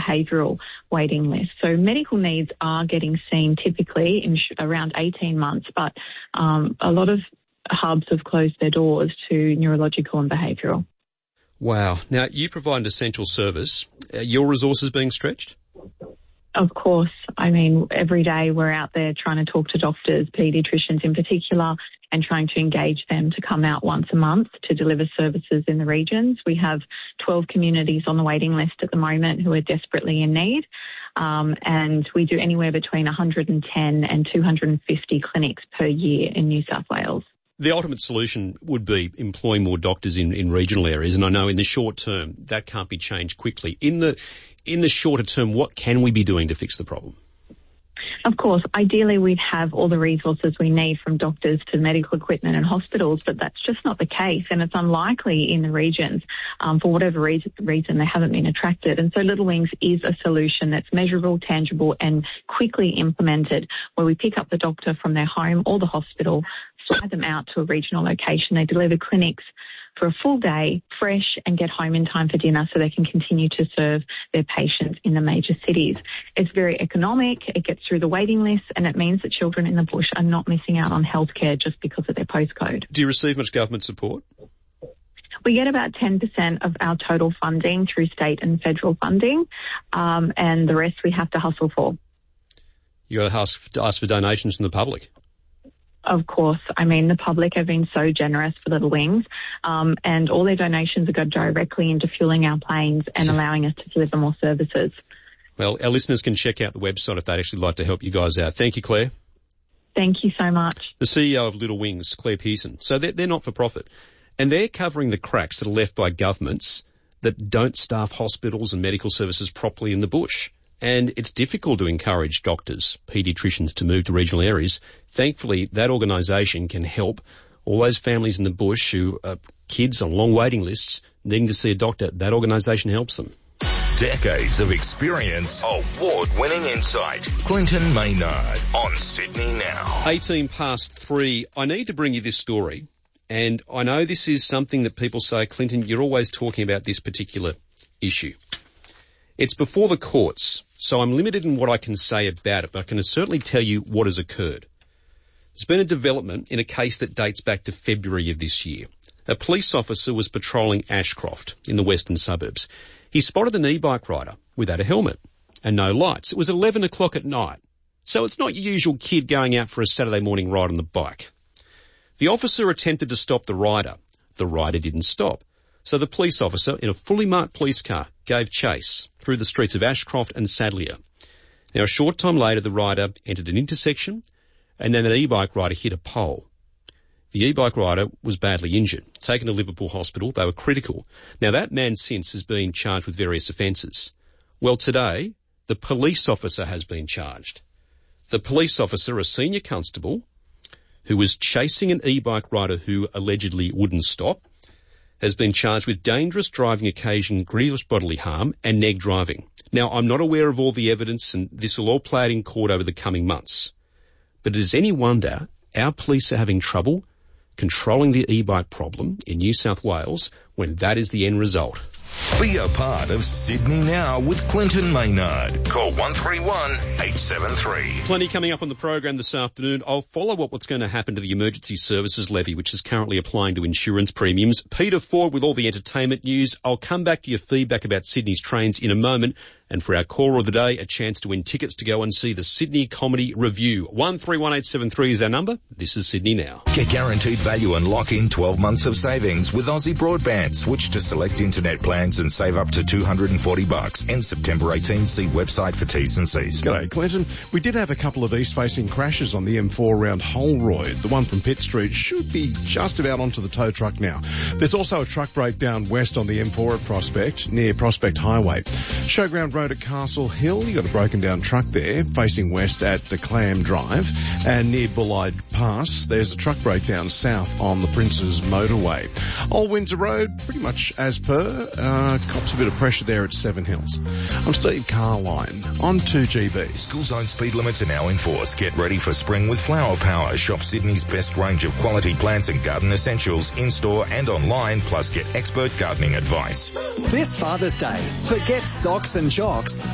behavioural waiting list. So medical needs are getting seen typically in around 18 months, but a lot of hubs have closed their doors to neurological and behavioural. Wow. Now, you provide an essential service. Are your resources being stretched? Of course. I mean, every day we're out there trying to talk to doctors, paediatricians in particular, and trying to engage them to come out once a month to deliver services in the regions. We have 12 communities on the waiting list at the moment who are desperately in need, and we do anywhere between 110 and 250 clinics per year in New South Wales. The ultimate solution would be employing more doctors in regional areas, and I know in the short term that can't be changed quickly. In the shorter term, what can we be doing to fix the problem? Of course, ideally we'd have all the resources we need, from doctors to medical equipment and hospitals, but that's just not the case, and it's unlikely in the regions. For whatever reason, they haven't been attracted. And so Little Wings is a solution that's measurable, tangible and quickly implemented, where we pick up the doctor from their home or the hospital, fly them out to a regional location. They deliver clinics for a full day, fresh, and get home in time for dinner so they can continue to serve their patients in the major cities. It's very economic, it gets through the waiting list, and it means that children in the bush are not missing out on healthcare just because of their postcode. Do you receive much government support? We get about 10% of our total funding through state and federal funding, and the rest we have to hustle for. You got to ask for donations from the public. Of course. I mean, the public have been so generous for Little Wings, and all their donations go directly into fueling our planes and allowing us to deliver more services. Well, our listeners can check out the website if they'd actually like to help you guys out. Thank you, Claire. Thank you so much. The CEO of Little Wings, Claire Pearson. So they're not for profit, and they're covering the cracks that are left by governments that don't staff hospitals and medical services properly in the bush. And it's difficult to encourage doctors, paediatricians to move to regional areas. Thankfully, that organisation can help all those families in the bush who are kids on long waiting lists needing to see a doctor. That organisation helps them. Decades of experience, award-winning insight. Clinton Maynard on Sydney Now. 18 past 3. I need to bring you this story. And I know this is something that people say, Clinton, you're always talking about this particular issue. It's before the courts, so I'm limited in what I can say about it, but I can certainly tell you what has occurred. There's been a development in a case that dates back to February of this year. A police officer was patrolling Ashcroft in the western suburbs. He spotted an e-bike rider without a helmet and no lights. It was 11 o'clock at night, so it's not your usual kid going out for a Saturday morning ride on the bike. The officer attempted to stop the rider. The rider didn't stop. So the police officer, in a fully marked police car, gave chase through the streets of Ashcroft and Sadleir. Now, a short time later, the rider entered an intersection, and then an e-bike rider hit a pole. The e-bike rider was badly injured, taken to Liverpool Hospital. They were critical. Now, that man since has been charged with various offences. Well, today, the police officer has been charged. The police officer, a senior constable, who was chasing an e-bike rider who allegedly wouldn't stop, has been charged with dangerous driving occasioning grievous bodily harm and neg driving. Now, I'm not aware of all the evidence, and this will all play out in court over the coming months. But is any wonder our police are having trouble controlling the e-bike problem in New South Wales when that is the end result? Be a part of Sydney Now with Clinton Maynard. Call 131-873. Plenty coming up on the program this afternoon. I'll follow up what's going to happen to the emergency services levy, which is currently applying to insurance premiums. Peter Ford with all the entertainment news. I'll come back to your feedback about Sydney's trains in a moment. And for our caller of the day, a chance to win tickets to go and see the Sydney Comedy Review. 131873 is our number. This is Sydney Now. Get guaranteed value and lock in 12 months of savings with Aussie Broadband. Switch to select internet plans and save up to $240. End September 18. See website for T's and C's. G'day, Clinton. We did have a couple of east-facing crashes on the M4 around Holroyd. The one from Pitt Street should be just about onto the tow truck now. There's also a truck breakdown west on the M4 at Prospect, near Prospect Highway. Showground Road at Castle Hill, you got a broken down truck there, facing west at the Clam Drive. And near Bullide Pass, there's a truck breakdown south on the Princes Motorway. Old Windsor Road, pretty much as per, cops a bit of pressure there at Seven Hills. I'm Steve Carline on 2GB. School zone speed limits are now in force. Get ready for spring with Flower Power. Shop Sydney's best range of quality plants and garden essentials in-store and online, plus get expert gardening advice. This Father's Day, forget socks and jocks.